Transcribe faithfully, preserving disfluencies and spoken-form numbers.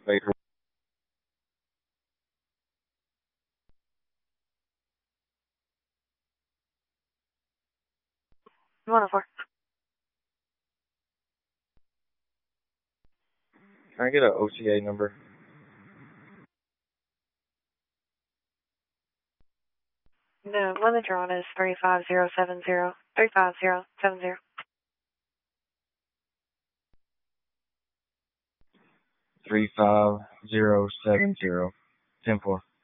Wait. one oh four. Can I get an O C A number? The one that you're on is three five zero seven zero. three five zero seven zero. Three five zero seven zero. Ten four.